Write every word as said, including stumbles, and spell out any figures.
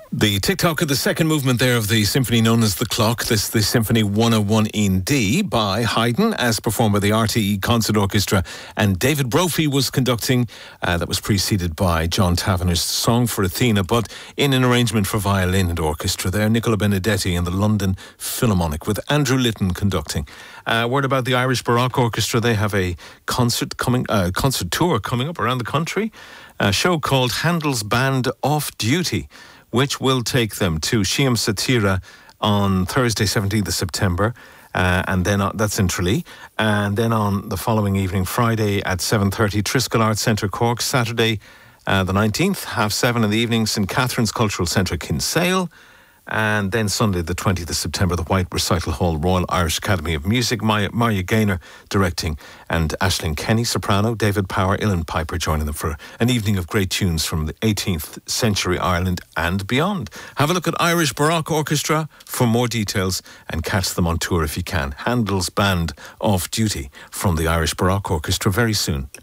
The tick-tock of the second movement there of the symphony known as The Clock. This is the Symphony one oh one in D by Haydn, as performed by the R T E Concert Orchestra. And David Brophy was conducting. Uh, that was preceded by John Tavener's Song for Athena, but in an arrangement for violin and orchestra there. Nicola Benedetti and the London Philharmonic, with Andrew Litton conducting. Uh, word about the Irish Baroque Orchestra. They have a concert coming, uh, concert tour coming up around the country. A show called Handel's Band Off Duty, which will take them to Shiam Satira on Thursday, seventeenth of September, uh, and then uh, that's in Tralee. And then on the following evening, Friday at seven thirty, Triskel Arts Centre, Cork. Saturday, uh, the nineteenth, half seven in the evening, St Catherine's Cultural Centre, Kinsale. And then Sunday, the twentieth of September, the White Recital Hall, Royal Irish Academy of Music. Maya, Maria Gaynor directing, and Aisling Kenny, soprano, David Power, Ilan Piper joining them for an evening of great tunes from the eighteenth century Ireland and beyond. Have a look at Irish Baroque Orchestra for more details and catch them on tour if you can. Handel's Band Off Duty from the Irish Baroque Orchestra very soon.